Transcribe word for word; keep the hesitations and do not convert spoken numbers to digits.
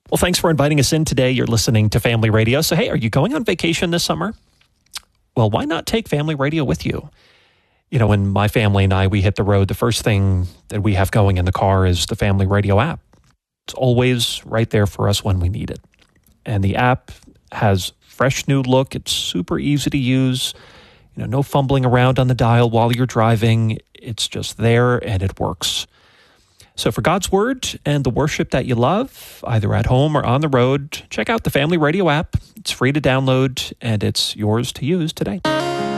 Well, thanks for inviting us in today. You're listening to Family Radio. So, hey, are you going on vacation this summer? Well, why not take Family Radio with you? You know, when my family and I, we hit the road, the first thing that we have going in the car is the Family Radio app. It's always right there for us when we need it. And the app has fresh new look. It's super easy to use. You know, no fumbling around on the dial while you're driving. It's just there and it works. So for God's Word and the worship that you love, either at home or on the road, check out the Family Radio app. It's free to download and it's yours to use today.